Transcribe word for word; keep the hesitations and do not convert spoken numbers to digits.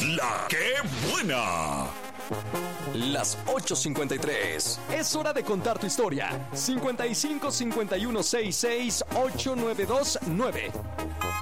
La que buena. Las ocho cincuenta y tres. Es hora de contar tu historia. cincuenta y cinco cincuenta y uno sesenta y seis ocho nueve dos nueve.